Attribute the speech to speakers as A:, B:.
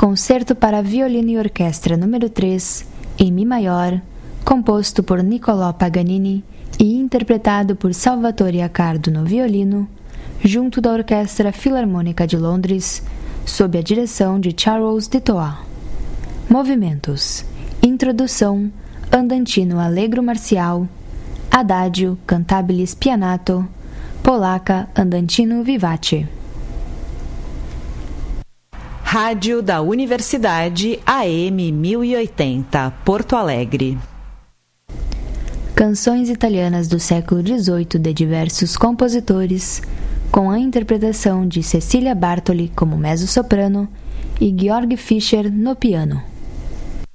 A: Concerto para Violino e Orquestra número 3, em Mi maior, composto por Niccolò Paganini e interpretado por Salvatore Accardo no violino, junto da Orquestra Filarmônica de Londres, sob a direção de Charles Dutoit. Movimentos: Introdução, Andantino Allegro Marcial, Adagio Cantabile Spianato, Polacca Andantino Vivace.
B: Rádio da Universidade AM 1080, Porto Alegre.
A: Canções italianas do século XVIII de diversos compositores, com a interpretação de Cecilia Bartoli como mezzo-soprano e Georg Fischer no piano.